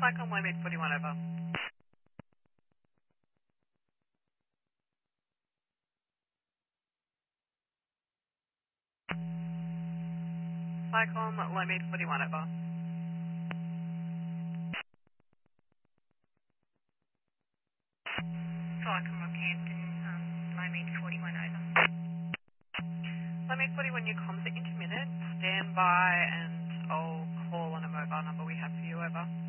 Cyclone Limit 41 over. Cyclone Limit 41 over. Cyclone Rockhampton, Limit 41 over. Limit 41, your comms are intermittent. Stand by and I'll call on a mobile number we have for you, over.